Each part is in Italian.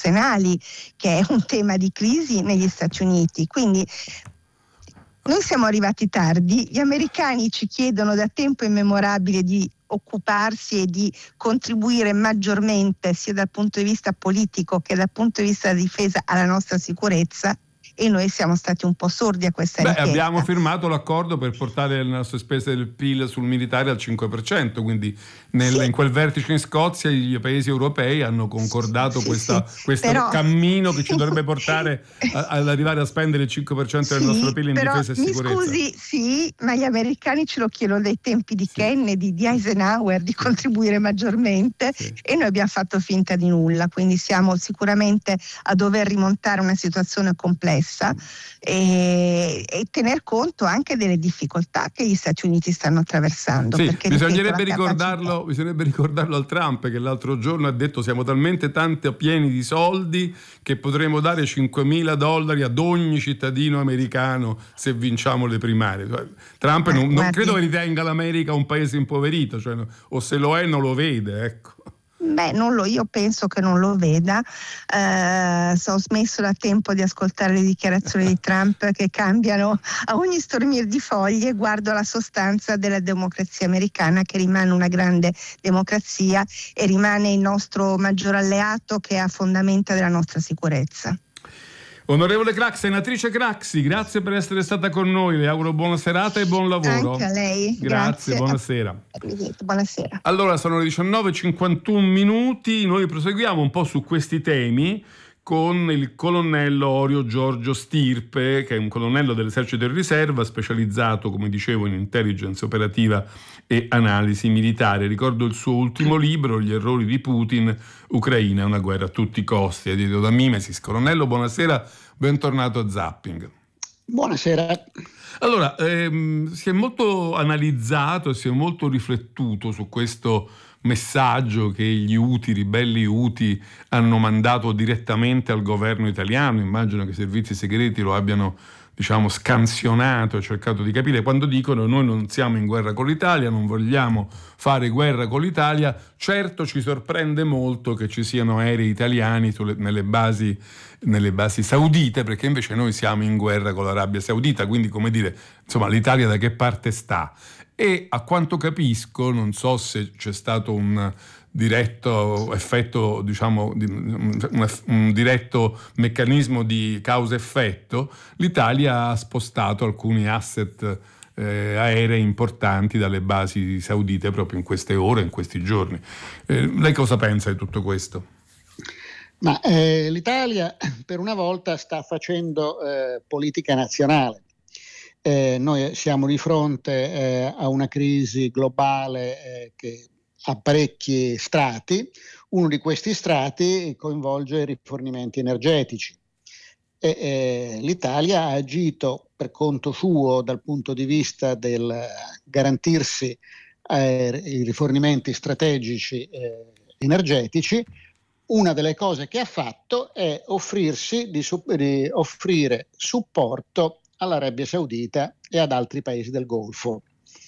costituzionali, che è un tema di crisi negli Stati Uniti. Quindi noi siamo arrivati tardi, gli americani ci chiedono da tempo immemorabile di occuparsi e di contribuire maggiormente sia dal punto di vista politico che dal punto di vista della difesa alla nostra sicurezza, e noi siamo stati un po' sordi a questa richiesta. Abbiamo firmato l'accordo per portare le nostre spese del PIL sul militare al 5%, quindi in quel vertice in Scozia i paesi europei hanno concordato questo cammino che ci dovrebbe portare ad arrivare a spendere il 5% del nostro PIL in difesa e sicurezza. Scusi, sì, ma gli americani ce lo chiedono dai tempi di Kennedy, di Eisenhower, di contribuire maggiormente, e noi abbiamo fatto finta di nulla, quindi siamo sicuramente a dover rimontare una situazione complessa e tener conto anche delle difficoltà che gli Stati Uniti stanno attraversando. Perché, bisognerebbe ricordarlo al Trump, che l'altro giorno ha detto: siamo talmente tanto pieni di soldi che potremo dare $5.000 ad ogni cittadino americano se vinciamo le primarie. Trump non credo che ritenga l'America un paese impoverito, o se lo è non lo vede, ecco. Io penso che non lo veda. Ho smesso da tempo di ascoltare le dichiarazioni di Trump che cambiano a ogni stormir di foglie. Guardo la sostanza della democrazia americana, che rimane una grande democrazia e rimane il nostro maggior alleato, che è a fondamenta della nostra sicurezza. Onorevole senatrice Craxi, grazie per essere stata con noi, le auguro buona serata e buon lavoro. Anche a lei. Grazie. Buonasera. Buonasera. Allora, sono le 19:51, noi proseguiamo un po' su questi temi con il colonnello Orio Giorgio Stirpe, che è un colonnello dell'esercito di riserva specializzato, come dicevo, in intelligence operativa e analisi militare. Ricordo il suo ultimo libro, Gli errori di Putin, Ucraina, una guerra a tutti i costi, edito da Mimesis. Colonnello, buonasera, bentornato a Zapping. Buonasera. Allora, si è molto analizzato e si è molto riflettuto su questo messaggio che gli Houthi, ribelli Houthi, hanno mandato direttamente al governo italiano. Immagino che i servizi segreti lo abbiano, scansionato e cercato di capire, quando dicono: noi non siamo in guerra con l'Italia, non vogliamo fare guerra con l'Italia. Certo, ci sorprende molto che ci siano aerei italiani nelle basi saudite, perché invece noi siamo in guerra con l'Arabia Saudita. Quindi, come dire, l'Italia da che parte sta? E a quanto capisco, non so se c'è stato un diretto effetto, un diretto meccanismo di causa-effetto, l'Italia ha spostato alcuni asset aerei importanti dalle basi saudite proprio in queste ore, in questi giorni. Lei cosa pensa di tutto questo? Ma l'Italia per una volta sta facendo politica nazionale. Noi siamo di fronte a una crisi globale che ha parecchi strati. Uno di questi strati coinvolge i rifornimenti energetici. L'Italia ha agito per conto suo dal punto di vista del garantirsi i rifornimenti strategici energetici. Una delle cose che ha fatto è di offrire supporto all'Arabia Saudita e ad altri paesi del Golfo.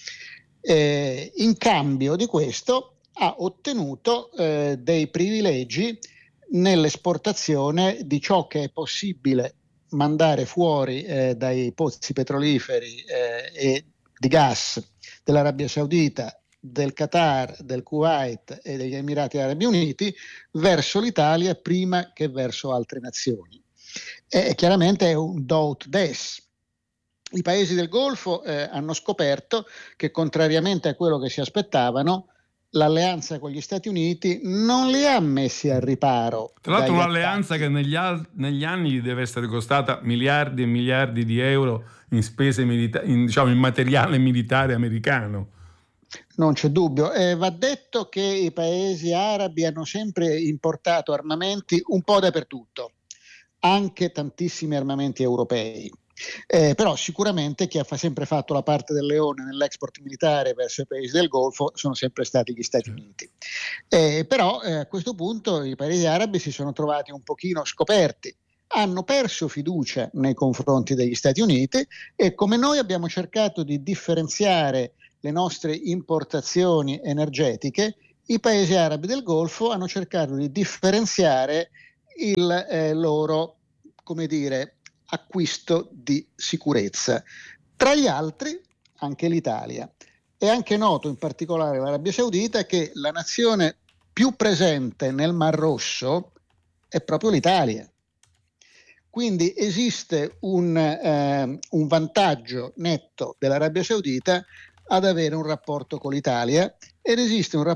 In cambio di questo ha ottenuto dei privilegi nell'esportazione di ciò che è possibile mandare fuori dai pozzi petroliferi e di gas dell'Arabia Saudita, del Qatar, del Kuwait e degli Emirati Arabi Uniti verso l'Italia prima che verso altre nazioni. Chiaramente è un do ut des. I paesi del Golfo hanno scoperto che, contrariamente a quello che si aspettavano, l'alleanza con gli Stati Uniti non li ha messi al riparo. Tra l'altro un'alleanza che negli anni deve essere costata miliardi e miliardi di euro in spese in materiale militare americano. Non c'è dubbio. Va detto che i paesi arabi hanno sempre importato armamenti un po' dappertutto, anche tantissimi armamenti europei. Però sicuramente chi ha sempre fatto la parte del leone nell'export militare verso i paesi del Golfo sono sempre stati gli Stati Uniti. Però a questo punto i paesi arabi si sono trovati un pochino scoperti, hanno perso fiducia nei confronti degli Stati Uniti e, come noi abbiamo cercato di differenziare le nostre importazioni energetiche, i paesi arabi del Golfo hanno cercato di differenziare il loro, come dire, acquisto di sicurezza. Tra gli altri anche l'Italia. È anche noto, in particolare l'Arabia Saudita, che la nazione più presente nel Mar Rosso è proprio l'Italia. Quindi esiste un vantaggio netto dell'Arabia Saudita ad avere un rapporto con l'Italia, ed esiste un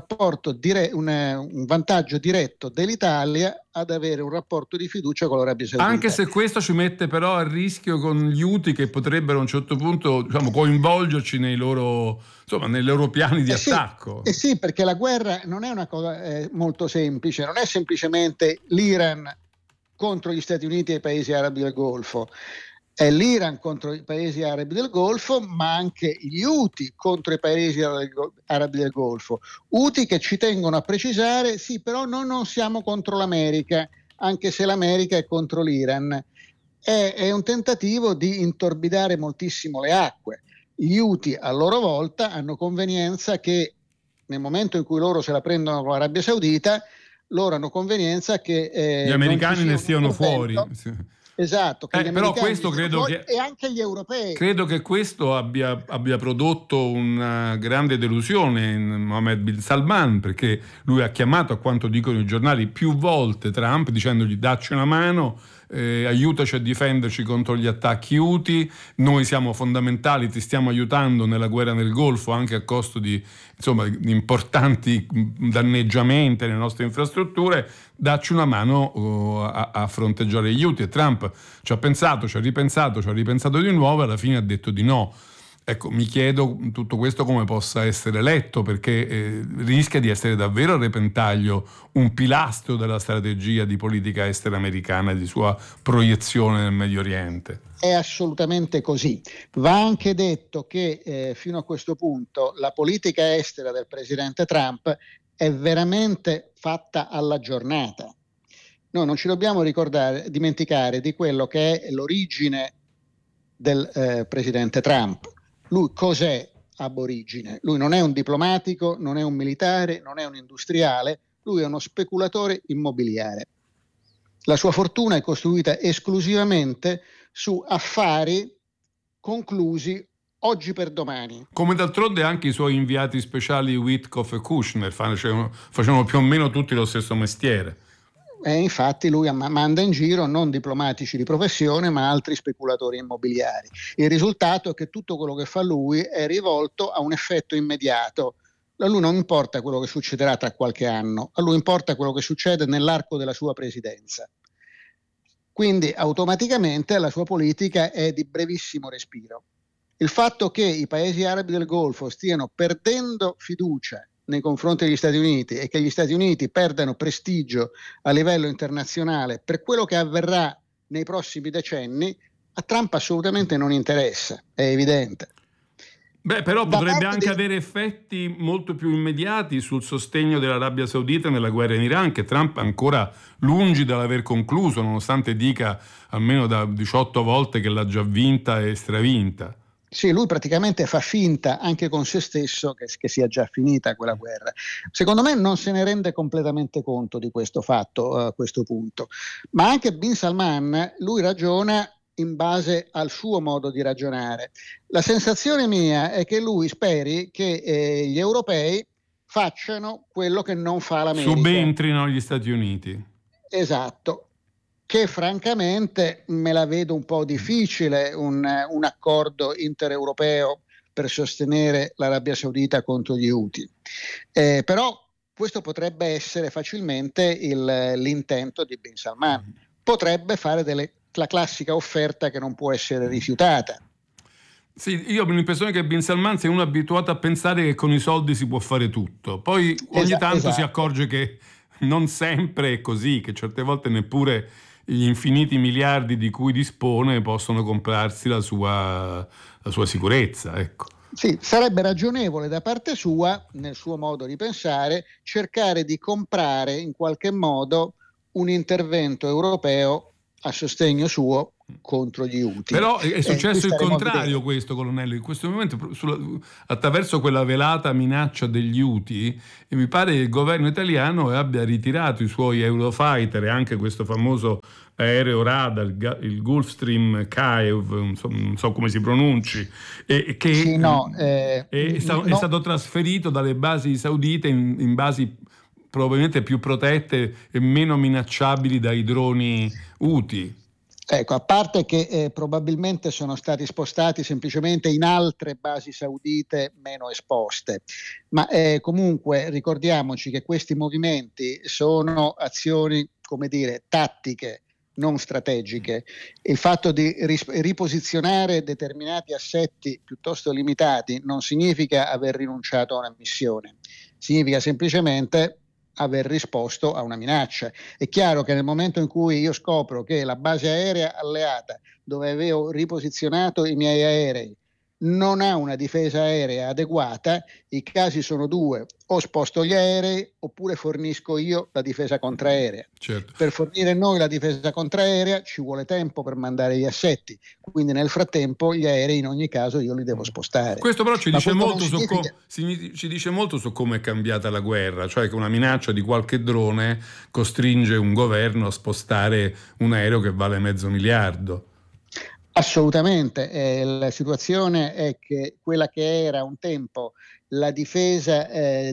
vantaggio diretto dell'Italia ad avere un rapporto di fiducia con l'Arabia Saudita. Anche se questo ci mette però a rischio con gli Houthi, che potrebbero a un certo punto, diciamo, coinvolgerci nei loro piani di attacco. Sì, perché la guerra non è una cosa molto semplice, non è semplicemente l'Iran contro gli Stati Uniti e i paesi arabi del Golfo. È l'Iran contro i paesi arabi del Golfo, ma anche gli Houthi contro i paesi arabi del Golfo. Houthi che ci tengono a precisare, sì, però noi non siamo contro l'America, anche se l'America è contro l'Iran. È un tentativo di intorbidare moltissimo le acque. Gli Houthi a loro volta hanno convenienza che nel momento in cui loro se la prendono con l'Arabia Saudita, loro hanno convenienza che gli americani ne stiano fuori. Sì. Esatto, però questo credo che, e anche gli europei. Credo che questo abbia prodotto una grande delusione in Mohammed bin Salman, perché lui ha chiamato, a quanto dicono i giornali, più volte Trump dicendogli: dacci una mano, aiutaci a difenderci contro gli attacchi Houthi, noi siamo fondamentali, ti stiamo aiutando nella guerra nel Golfo anche a costo di importanti danneggiamenti alle nostre infrastrutture, dacci una mano a fronteggiare gli Houthi. E Trump ci ha pensato, ci ha ripensato di nuovo e alla fine ha detto di no. Ecco, mi chiedo tutto questo come possa essere letto, perché rischia di essere davvero a repentaglio un pilastro della strategia di politica estera americana e di sua proiezione nel Medio Oriente. È assolutamente così. Va anche detto che fino a questo punto la politica estera del presidente Trump è veramente fatta alla giornata. Noi non ci dobbiamo dimenticare di quello che è l'origine del presidente Trump. Lui cos'è ab origine? Lui non è un diplomatico, non è un militare, non è un industriale, lui è uno speculatore immobiliare. La sua fortuna è costruita esclusivamente su affari conclusi oggi per domani. Come d'altronde anche i suoi inviati speciali Witkoff e Kushner facevano più o meno tutti lo stesso mestiere. Infatti lui manda in giro non diplomatici di professione, ma altri speculatori immobiliari. Il risultato è che tutto quello che fa lui è rivolto a un effetto immediato. A lui non importa quello che succederà tra qualche anno, a lui importa quello che succede nell'arco della sua presidenza. Quindi automaticamente la sua politica è di brevissimo respiro. Il fatto che i paesi arabi del Golfo stiano perdendo fiducia nei confronti degli Stati Uniti e che gli Stati Uniti perdano prestigio a livello internazionale per quello che avverrà nei prossimi decenni, a Trump assolutamente non interessa, è evidente. Però potrebbe anche avere effetti molto più immediati sul sostegno dell'Arabia Saudita nella guerra in Iran, che Trump è ancora lungi dall'aver concluso, nonostante dica almeno da 18 volte che l'ha già vinta e stravinta. Sì, lui praticamente fa finta anche con se stesso che sia già finita quella guerra. Secondo me non se ne rende completamente conto di questo fatto a questo punto. Ma anche Bin Salman, lui ragiona in base al suo modo di ragionare. La sensazione mia è che lui speri che gli europei facciano quello che non fa l'America. Subentrino gli Stati Uniti. Esatto. Che francamente me la vedo un po' difficile un accordo intereuropeo per sostenere l'Arabia Saudita contro gli Houthi. Però questo potrebbe essere facilmente l'intento di Bin Salman. Potrebbe fare la classica offerta che non può essere rifiutata. Sì, io ho l'impressione che Bin Salman sia uno abituato a pensare che con i soldi si può fare tutto. Poi ogni tanto si accorge che non sempre è così, che certe volte neppure gli infiniti miliardi di cui dispone possono comprarsi la sua sicurezza, ecco. Sì, sarebbe ragionevole da parte sua, nel suo modo di pensare, cercare di comprare in qualche modo un intervento europeo a sostegno suo contro gli Houthi. Però è successo il contrario, questo, colonnello. In questo momento, attraverso quella velata minaccia degli Houthi, mi pare che il governo italiano abbia ritirato i suoi Eurofighter e anche questo famoso aereo radar, il Gulfstream Kiev, non so come si pronunci, che sì, è stato trasferito dalle basi saudite in basi probabilmente più protette e meno minacciabili dai droni Houthi. Ecco, a parte che probabilmente sono stati spostati semplicemente in altre basi saudite meno esposte, ma comunque ricordiamoci che questi movimenti sono azioni, come dire, tattiche, non strategiche. Il fatto di riposizionare determinati assetti piuttosto limitati non significa aver rinunciato a una missione, significa semplicemente aver risposto a una minaccia. È chiaro che nel momento in cui io scopro che la base aerea alleata dove avevo riposizionato i miei aerei non ha una difesa aerea adeguata, i casi sono due: o sposto gli aerei oppure fornisco io la difesa contraerea. Certo. Per fornire noi la difesa contraerea ci vuole tempo per mandare gli assetti, quindi nel frattempo gli aerei in ogni caso io li devo spostare. Questo però ci dice molto su come è cambiata la guerra, cioè che una minaccia di qualche drone costringe un governo a spostare un aereo che vale $500 miliardi. Assolutamente, la situazione è che quella che era un tempo la difesa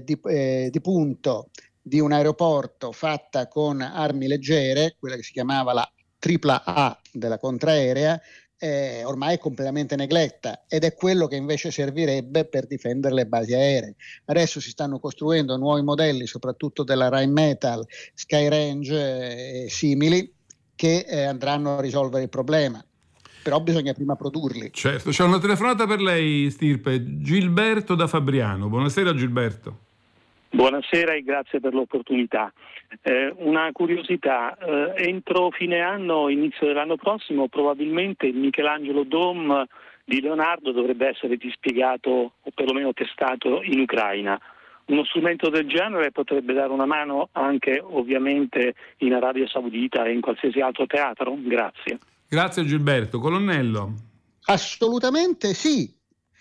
di punto di un aeroporto fatta con armi leggere, quella che si chiamava la AAA della contraerea, ormai è completamente negletta, ed è quello che invece servirebbe per difendere le basi aeree. Adesso si stanno costruendo nuovi modelli, soprattutto della Rheinmetall, Skyrange e simili, che andranno a risolvere il problema. Però bisogna prima produrli. Certo, c'è una telefonata per lei, Stirpe. Gilberto da Fabriano. Buonasera Gilberto. Buonasera e grazie per l'opportunità. Una curiosità, entro fine anno, inizio dell'anno prossimo, probabilmente il Michelangelo Dome di Leonardo dovrebbe essere dispiegato o perlomeno testato in Ucraina. Uno strumento del genere potrebbe dare una mano anche ovviamente in Arabia Saudita e in qualsiasi altro teatro? Grazie. Grazie Gilberto. Colonnello. Assolutamente sì.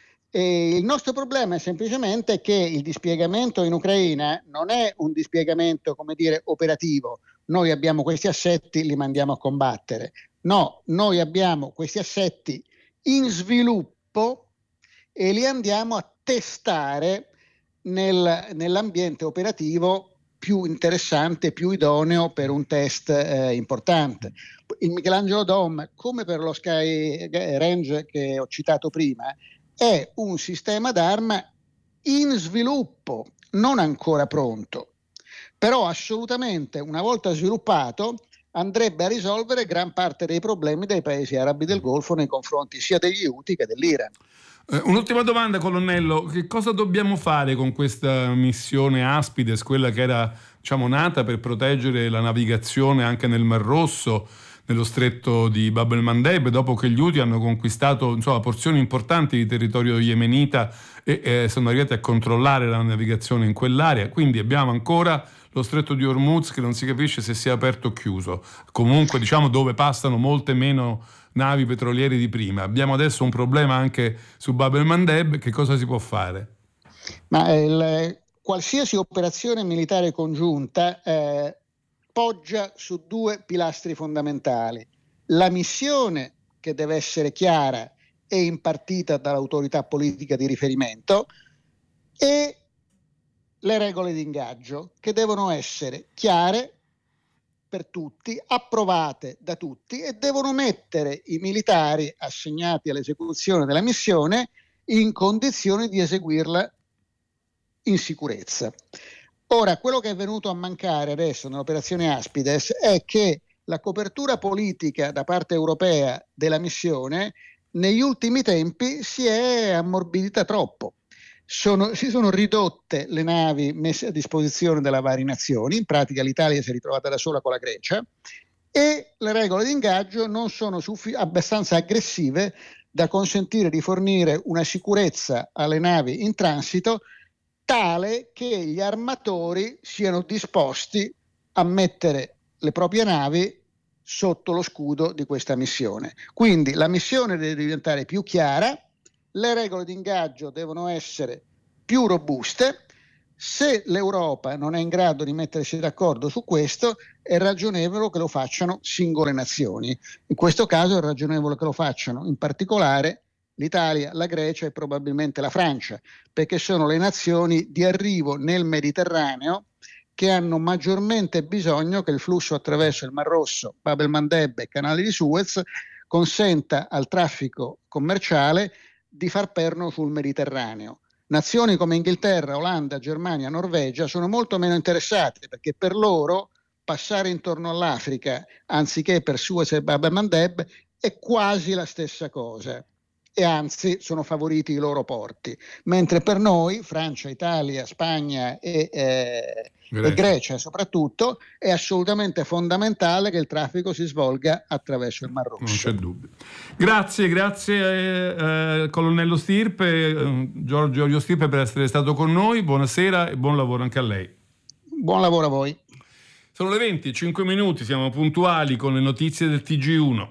E il nostro problema è semplicemente che il dispiegamento in Ucraina non è un dispiegamento, come dire, operativo. Noi abbiamo questi assetti, li mandiamo a combattere. No, noi abbiamo questi assetti in sviluppo e li andiamo a testare nell'ambiente operativo più interessante, più idoneo per un test importante. Il Michelangelo Dome, come per lo Skyrange che ho citato prima, è un sistema d'arma in sviluppo, non ancora pronto, però assolutamente una volta sviluppato andrebbe a risolvere gran parte dei problemi dei paesi arabi del Golfo nei confronti sia degli Houthi che dell'Iran. Un'ultima domanda, colonnello: che cosa dobbiamo fare con questa missione Aspides, quella che era, diciamo, nata per proteggere la navigazione anche nel Mar Rosso, nello stretto di Bab el-Mandeb, dopo che gli Houthi hanno conquistato, insomma, porzioni importanti di territorio yemenita e sono arrivati a controllare la navigazione in quell'area? Quindi abbiamo ancora lo stretto di Hormuz che non si capisce se sia aperto o chiuso, comunque diciamo dove passano molte meno navi petroliere di prima. Abbiamo adesso un problema anche su Bab el-Mandeb. Che cosa si può fare? Ma qualsiasi operazione militare congiunta poggia su due pilastri fondamentali: la missione, che deve essere chiara e impartita dall'autorità politica di riferimento, e le regole di ingaggio, che devono essere chiare per tutti, approvate da tutti, e devono mettere i militari assegnati all'esecuzione della missione in condizioni di eseguirla in sicurezza. Ora, quello che è venuto a mancare adesso nell'operazione Aspides è che la copertura politica da parte europea della missione negli ultimi tempi si è ammorbidita troppo. Si sono ridotte le navi messe a disposizione dalle varie nazioni, in pratica l'Italia si è ritrovata da sola con la Grecia, e le regole di ingaggio non sono abbastanza aggressive da consentire di fornire una sicurezza alle navi in transito tale che gli armatori siano disposti a mettere le proprie navi sotto lo scudo di questa missione. Quindi la missione deve diventare più chiara, le regole di ingaggio devono essere più robuste. Se l'Europa non è in grado di mettersi d'accordo su questo, è ragionevole che lo facciano singole nazioni. In questo caso è ragionevole che lo facciano in particolare l'Italia, la Grecia e probabilmente la Francia, perché sono le nazioni di arrivo nel Mediterraneo che hanno maggiormente bisogno che il flusso attraverso il Mar Rosso, Bab el-Mandeb e canali di Suez consenta al traffico commerciale di far perno sul Mediterraneo. Nazioni come Inghilterra, Olanda, Germania, Norvegia sono molto meno interessate, perché per loro passare intorno all'Africa anziché per Suez e Bab el-Mandeb è quasi la stessa cosa, e anzi sono favoriti i loro porti, mentre per noi, Francia, Italia, Spagna e Grecia soprattutto, è assolutamente fondamentale che il traffico si svolga attraverso il Mar Rosso. Non c'è dubbio. Grazie colonnello Stirpe, Giorgio Stirpe, per essere stato con noi. Buonasera e buon lavoro anche a lei. Buon lavoro a voi. Sono le 20:05 minuti, siamo puntuali con le notizie del TG1.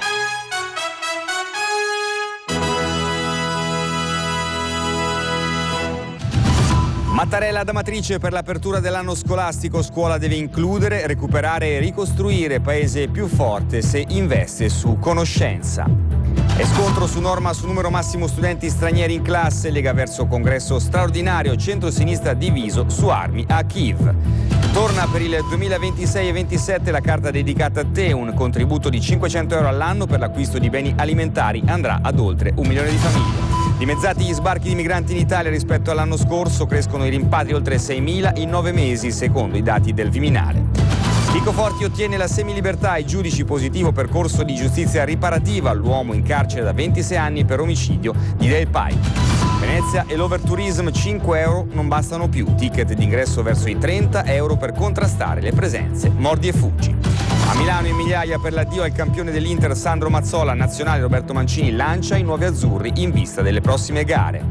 Mattarella da Matrice per l'apertura dell'anno scolastico. Scuola deve includere, recuperare e ricostruire. Paese più forte se investe su conoscenza. E scontro su norma su numero massimo studenti stranieri in classe. Lega verso congresso straordinario. Centro-sinistra diviso su armi a Kiev. Torna per il 2026 e 27 la carta dedicata a te. Un contributo di 500 euro all'anno per l'acquisto di beni alimentari andrà ad oltre 1 milione di famiglie. Dimezzati gli sbarchi di migranti in Italia rispetto all'anno scorso, crescono i rimpatri oltre 6.000 in 9 mesi, secondo i dati del Viminale. Chico Forti ottiene la semilibertà, ai giudici positivo percorso di giustizia riparativa, l'uomo in carcere da 26 anni per omicidio di Del Pai. Venezia e l'overtourism, 5 euro non bastano più, ticket d'ingresso verso i 30 euro per contrastare le presenze mordi e fuggi. A Milano in migliaia per l'addio al campione dell'Inter Sandro Mazzola, nazionale Roberto Mancini lancia i nuovi azzurri in vista delle prossime gare.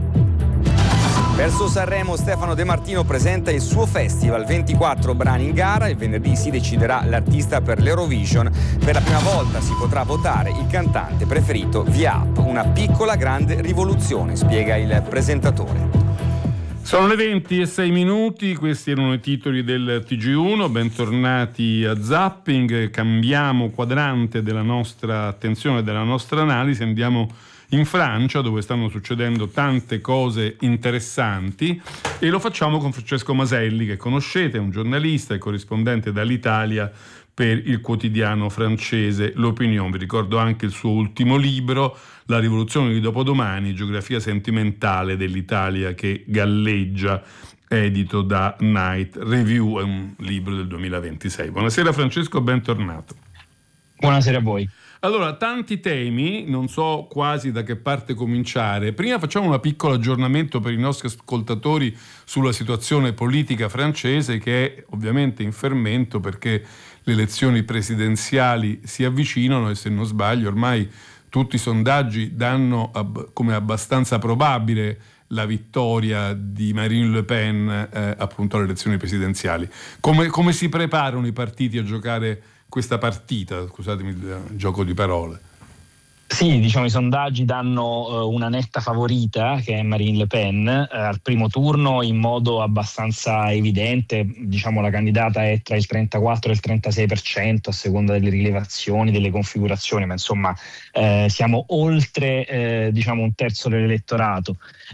Verso Sanremo Stefano De Martino presenta il suo festival, 24 brani in gara, il venerdì si deciderà l'artista per l'Eurovision. Per la prima volta si potrà votare il cantante preferito via app, una piccola grande rivoluzione, spiega il presentatore. Sono le 20:06 minuti, questi erano i titoli del TG1, bentornati a Zapping. Cambiamo quadrante della nostra attenzione, della nostra analisi, andiamo in Francia dove stanno succedendo tante cose interessanti e lo facciamo con Francesco Maselli, che conoscete, è un giornalista e corrispondente dall'Italia per il quotidiano francese L'Opinion. Vi ricordo anche il suo ultimo libro, La rivoluzione di dopodomani, geografia sentimentale dell'Italia che galleggia, edito da Night Review, è un libro del 2026. Buonasera Francesco, bentornato. Buonasera a voi. Allora, tanti temi, non so quasi da che parte cominciare. Prima facciamo un piccolo aggiornamento per i nostri ascoltatori sulla situazione politica francese, che è ovviamente in fermento perché le elezioni presidenziali si avvicinano e, se non sbaglio, ormai tutti i sondaggi danno come abbastanza probabile la vittoria di Marine Le Pen appunto alle elezioni presidenziali. Come si preparano i partiti a giocare questa partita? Scusatemi il gioco di parole. Sì, diciamo i sondaggi danno una netta favorita, che è Marine Le Pen, al primo turno in modo abbastanza evidente. Diciamo la candidata è tra il 34 e il 36% a seconda delle rilevazioni, delle configurazioni, ma insomma siamo oltre diciamo un terzo dell'elettorato.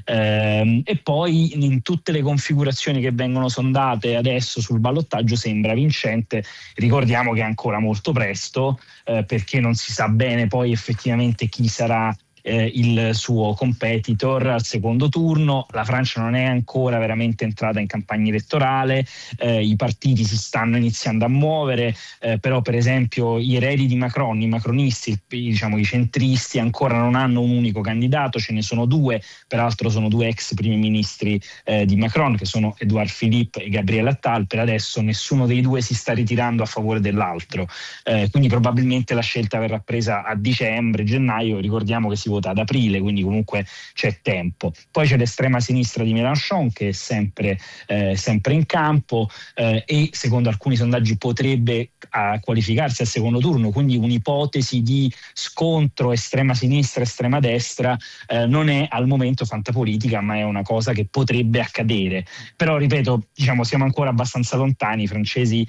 E poi in tutte le configurazioni che vengono sondate adesso sul ballottaggio sembra vincente. Ricordiamo che è ancora molto presto, perché non si sa bene poi effettivamente chi sarà il suo competitor al secondo turno. La Francia non è ancora veramente entrata in campagna elettorale, i partiti si stanno iniziando a muovere, però per esempio gli eredi di Macron, i macronisti, diciamo i centristi, ancora non hanno un unico candidato, ce ne sono due, peraltro sono due ex primi ministri di Macron, che sono Edouard Philippe e Gabriel Attal. Per adesso nessuno dei due si sta ritirando a favore dell'altro, quindi probabilmente la scelta verrà presa a dicembre, gennaio. Ricordiamo che si vota ad aprile, quindi comunque c'è tempo. Poi c'è l'estrema sinistra di Mélenchon che è sempre in campo e secondo alcuni sondaggi potrebbe qualificarsi al secondo turno, quindi un'ipotesi di scontro estrema sinistra estrema destra non è al momento fantapolitica, ma è una cosa che potrebbe accadere. Però ripeto, diciamo, siamo ancora abbastanza lontani, i francesi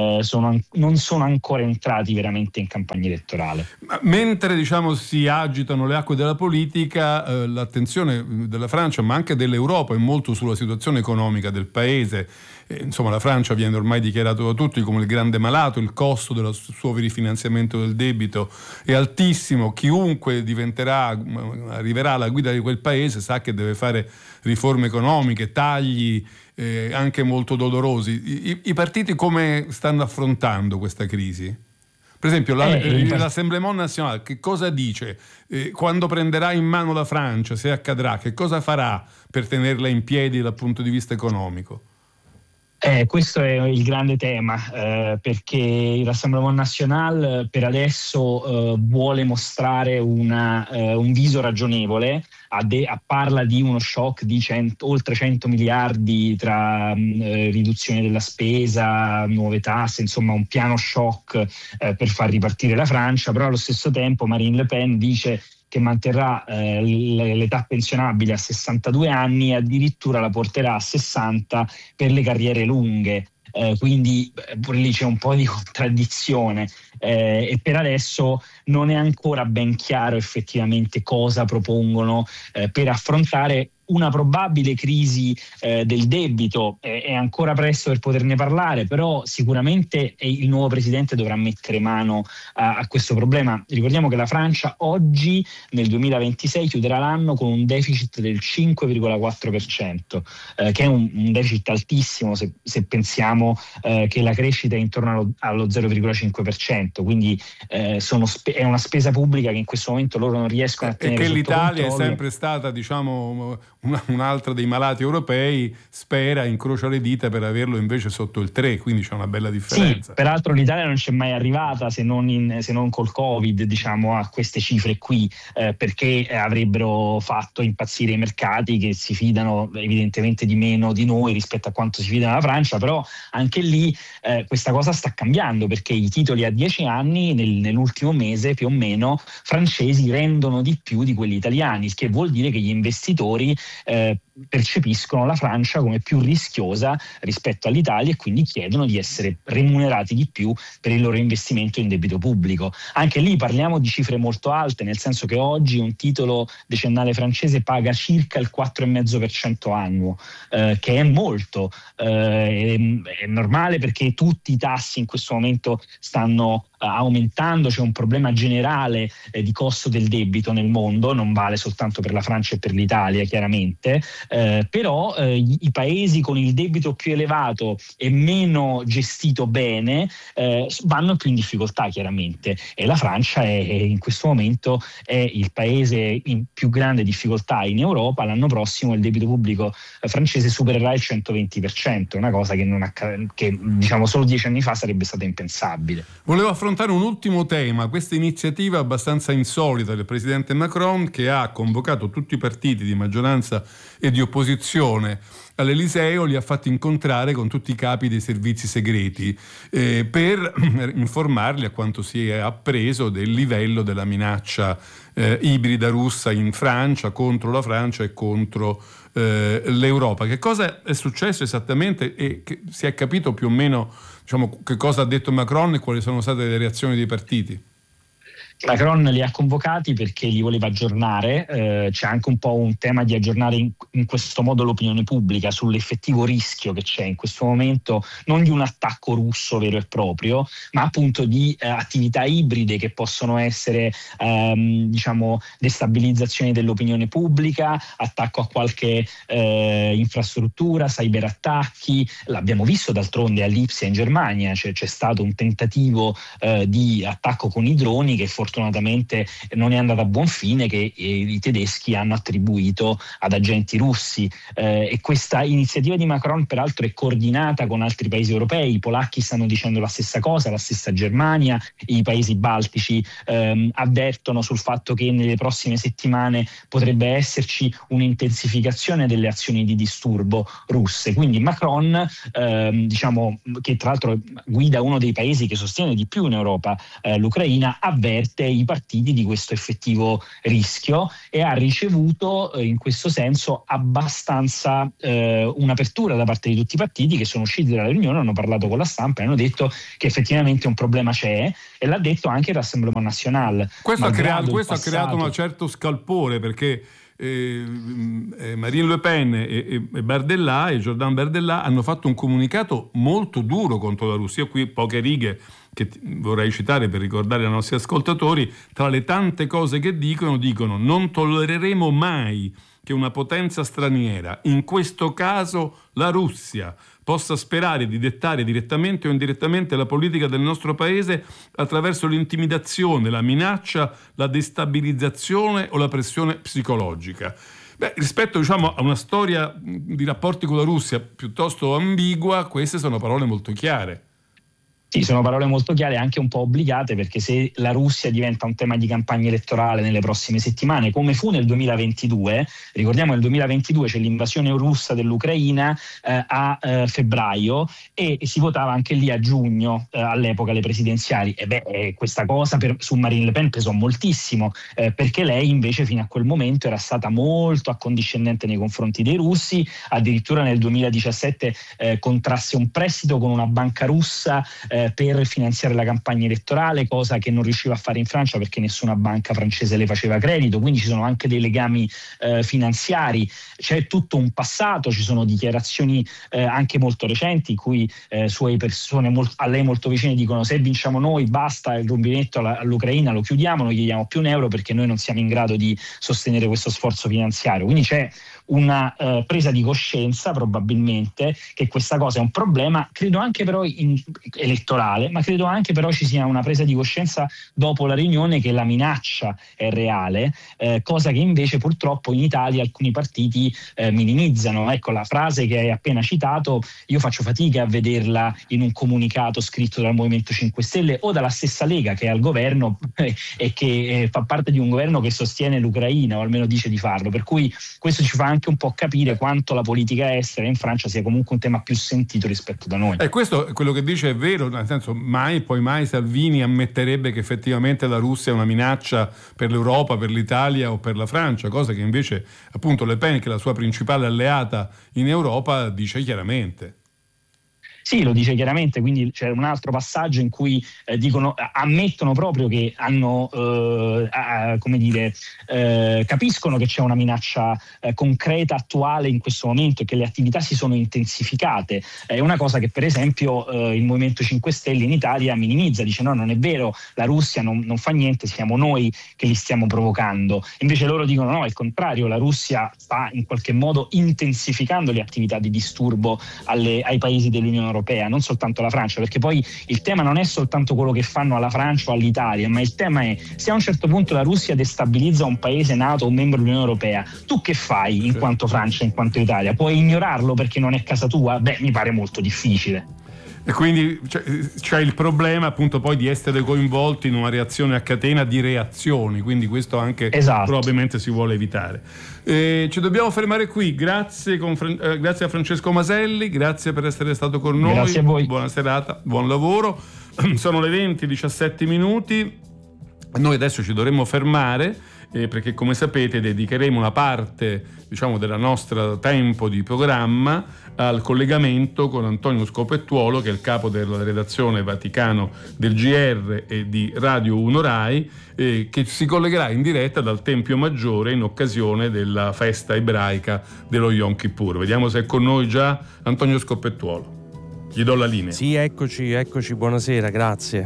non sono ancora entrati veramente in campagna elettorale. Mentre diciamo si agitano le acque della politica, l'attenzione della Francia ma anche dell'Europa è molto sulla situazione economica del paese. Insomma, la Francia viene ormai dichiarato da tutti come il grande malato, il costo del suo rifinanziamento del debito è altissimo, chiunque arriverà alla guida di quel paese sa che deve fare riforme economiche, tagli anche molto dolorosi. I partiti come stanno affrontando questa crisi? Per esempio l'Assemblée Nationale che cosa dice? Quando prenderà in mano la Francia, se accadrà, che cosa farà per tenerla in piedi dal punto di vista economico? Questo è il grande tema, perché l'Assemblée Nationale per adesso vuole mostrare un viso ragionevole, parla di uno shock di oltre 100 miliardi tra riduzione della spesa, nuove tasse, insomma un piano shock per far ripartire la Francia, però allo stesso tempo Marine Le Pen dice che manterrà l'età pensionabile a 62 anni e addirittura la porterà a 60 per le carriere lunghe. Quindi pure lì c'è un po' di contraddizione e per adesso non è ancora ben chiaro effettivamente cosa propongono per affrontare una probabile crisi del debito. È ancora presto per poterne parlare, però sicuramente il nuovo presidente dovrà mettere mano a questo problema. Ricordiamo che la Francia oggi nel 2026 chiuderà l'anno con un deficit del 5,4%, che è un deficit altissimo se pensiamo che la crescita è intorno allo 0,5%, quindi è una spesa pubblica che in questo momento loro non riescono a tenere sotto controllo. E che l'Italia è sempre stata, diciamo, un'altra dei malati europei, incrocia le dita per averlo invece sotto il 3, quindi c'è una bella differenza. Sì, peraltro l'Italia non c'è mai arrivata se non col Covid, diciamo, a queste cifre qui, perché avrebbero fatto impazzire i mercati che si fidano evidentemente di meno di noi rispetto a quanto si fidano la Francia, però anche lì questa cosa sta cambiando, perché i titoli a 10 anni nell'ultimo mese più o meno francesi rendono di più di quelli italiani, il che vuol dire che gli investitori percepiscono la Francia come più rischiosa rispetto all'Italia e quindi chiedono di essere remunerati di più per il loro investimento in debito pubblico. Anche lì parliamo di cifre molto alte, nel senso che oggi un titolo decennale francese paga circa il 4,5% annuo, che è molto, è normale perché tutti i tassi in questo momento stanno aumentando, c'è un problema generale di costo del debito nel mondo, non vale soltanto per la Francia e per l'Italia chiaramente, però i paesi con il debito più elevato e meno gestito bene vanno più in difficoltà chiaramente, e la Francia in questo momento è il paese in più grande difficoltà in Europa. L'anno prossimo il debito pubblico francese supererà il 120%, una cosa che diciamo solo 10 anni fa sarebbe stata impensabile. Volevo affrontare un ultimo tema, questa iniziativa abbastanza insolita del presidente Macron, che ha convocato tutti i partiti di maggioranza e di opposizione all'Eliseo, li ha fatti incontrare con tutti i capi dei servizi segreti per informarli a quanto si è appreso del livello della minaccia ibrida russa in Francia, contro la Francia e contro l'Europa. Che cosa è successo esattamente e che si è capito più o meno, diciamo, che cosa ha detto Macron e quali sono state le reazioni dei partiti? Macron li ha convocati perché li voleva aggiornare, c'è anche un po' un tema di aggiornare in questo modo l'opinione pubblica sull'effettivo rischio che c'è in questo momento, non di un attacco russo vero e proprio, ma appunto di attività ibride che possono essere diciamo destabilizzazione dell'opinione pubblica, attacco a qualche infrastruttura, cyberattacchi. L'abbiamo visto d'altronde a Lipsia in Germania, c'è stato un tentativo di attacco con i droni che forse sfortunatamente non è andata a buon fine, che i tedeschi hanno attribuito ad agenti russi, e questa iniziativa di Macron peraltro è coordinata con altri paesi europei. I polacchi stanno dicendo la stessa cosa, la stessa Germania, i paesi baltici avvertono sul fatto che nelle prossime settimane potrebbe esserci un'intensificazione delle azioni di disturbo russe. Quindi Macron, che tra l'altro guida uno dei paesi che sostiene di più in Europa l'Ucraina, avverte i partiti di questo effettivo rischio e ha ricevuto in questo senso abbastanza un'apertura da parte di tutti i partiti che sono usciti dalla riunione, hanno parlato con la stampa e hanno detto che effettivamente un problema c'è, e l'ha detto anche il Rassemblement National. Questo ha creato un certo scalpore, perché Marine Le Pen e Jordan Bardella hanno fatto un comunicato molto duro contro la Russia. Io qui poche righe che vorrei citare per ricordare ai nostri ascoltatori. Tra le tante cose che dicono: non tollereremo mai che una potenza straniera, in questo caso la Russia, possa sperare di dettare direttamente o indirettamente la politica del nostro paese attraverso l'intimidazione, la minaccia, la destabilizzazione o la pressione psicologica. Rispetto a una storia di rapporti con la Russia piuttosto ambigua, queste sono parole molto chiare. Sì, sono parole molto chiare, anche un po' obbligate, perché se la Russia diventa un tema di campagna elettorale nelle prossime settimane, come fu nel 2022, ricordiamo nel 2022 c'è l'invasione russa dell'Ucraina a febbraio, e si votava anche lì a giugno, all'epoca le presidenziali, questa cosa su Marine Le Pen pesò moltissimo, perché lei invece fino a quel momento era stata molto accondiscendente nei confronti dei russi. Addirittura nel 2017 contrasse un prestito con una banca russa per finanziare la campagna elettorale, cosa che non riusciva a fare in Francia perché nessuna banca francese le faceva credito. Quindi ci sono anche dei legami finanziari, c'è tutto un passato, ci sono dichiarazioni anche molto recenti in cui sue persone a lei molto vicine dicono: se vinciamo noi basta, il rubinetto all'Ucraina lo chiudiamo, non chiediamo più un euro perché noi non siamo in grado di sostenere questo sforzo finanziario. Quindi c'è una presa di coscienza probabilmente che questa cosa è un problema, credo anche però elettorale, ma credo anche però ci sia una presa di coscienza dopo la riunione che la minaccia è reale, cosa che invece purtroppo in Italia alcuni partiti minimizzano. Ecco, la frase che hai appena citato io faccio fatica a vederla in un comunicato scritto dal Movimento 5 Stelle o dalla stessa Lega, che è al governo e che fa parte di un governo che sostiene l'Ucraina, o almeno dice di farlo, per cui questo ci fa anche un po' capire quanto la politica estera in Francia sia comunque un tema più sentito rispetto da noi. E questo, quello che dice è vero, nel senso mai Salvini ammetterebbe che effettivamente la Russia è una minaccia per l'Europa, per l'Italia o per la Francia, cosa che invece appunto Le Pen, che è la sua principale alleata in Europa, dice chiaramente. Sì, lo dice chiaramente, quindi c'è un altro passaggio in cui ammettono proprio che hanno, capiscono che c'è una minaccia concreta, attuale in questo momento, e che le attività si sono intensificate. È una cosa che per esempio il Movimento 5 Stelle in Italia minimizza, dice no, non è vero, la Russia non fa niente, siamo noi che li stiamo provocando. Invece loro dicono no, al contrario, la Russia sta in qualche modo intensificando le attività di disturbo ai paesi dell'Unione Europea, non soltanto la Francia, perché poi il tema non è soltanto quello che fanno alla Francia o all'Italia, ma il tema è: se a un certo punto la Russia destabilizza un paese NATO o un membro dell'Unione Europea, tu che fai in quanto Francia, in quanto Italia? Puoi ignorarlo perché non è casa tua? Mi pare molto difficile. E quindi c'è il problema appunto poi di essere coinvolti in una reazione a catena di reazioni, quindi questo anche probabilmente si vuole evitare. Ci dobbiamo fermare qui, grazie a Francesco Maselli, grazie per essere stato con noi. Grazie a voi. Buona serata, buon lavoro. Sono le 20:17. Noi adesso ci dovremmo fermare perché, come sapete, dedicheremo una parte del nostro tempo di programma al collegamento con Antonio Scopettuolo, che è il capo della redazione Vaticano del GR e di Radio 1 Rai, che si collegherà in diretta dal Tempio Maggiore in occasione della festa ebraica dello Yom Kippur. Vediamo se è con noi già Antonio Scopettuolo. Gli do la linea. Sì, eccoci, buonasera, grazie.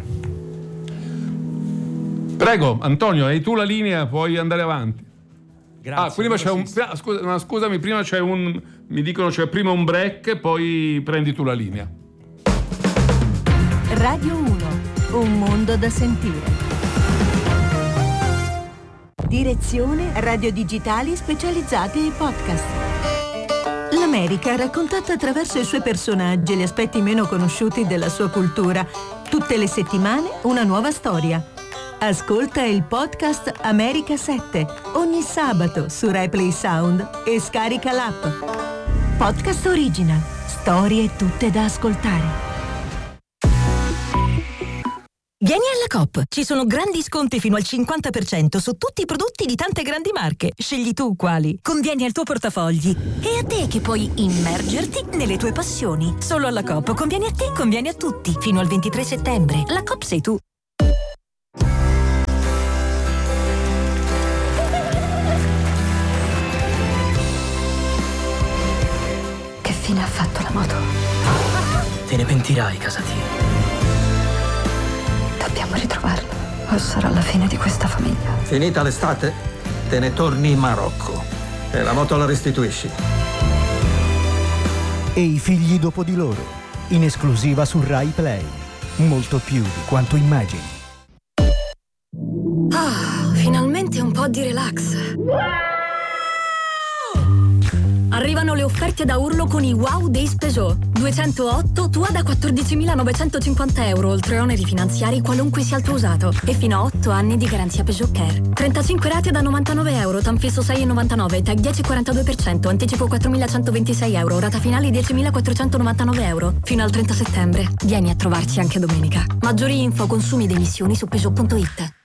Prego, Antonio, hai tu la linea, puoi andare avanti. Grazie. Prima c'è scusami, prima mi dicono c'è prima un break, poi prendi tu la linea. Radio 1, un mondo da sentire. Direzione radio digitali specializzate e podcast. L'America raccontata attraverso i suoi personaggi e gli aspetti meno conosciuti della sua cultura. Tutte le settimane una nuova storia. Ascolta il podcast America 7 ogni sabato su RaiPlay Sound e scarica l'app. Podcast Original. Storie tutte da ascoltare. Vieni alla Coop, ci sono grandi sconti fino al 50% su tutti i prodotti di tante grandi marche. Scegli tu quali. Convieni al tuo portafogli. E a te che puoi immergerti nelle tue passioni. Solo alla Coop conviene a te, conviene a tutti. Fino al 23 settembre. La Coop sei tu. Che fine ha fatto la moto? Te ne pentirai, Casati. Dobbiamo ritrovarlo, o sarà la fine di questa famiglia. Finita l'estate, te ne torni in Marocco e la moto la restituisci. E i figli dopo di loro, in esclusiva su Rai Play. Molto più di quanto immagini. Ah, finalmente un po' di relax. Arrivano le offerte da urlo con i Wow Days Peugeot. 208 Tua da 14.950 euro, oltre oneri finanziari qualunque sia il tuo usato. E fino a 8 anni di garanzia Peugeot Care. 35 rate da 99 euro, tanfisso 6,99, tag 10,42%, anticipo 4.126 euro, rata finale 10.499 euro. Fino al 30 settembre. Vieni a trovarci anche domenica. Maggiori info, consumi ed emissioni su Peugeot.it.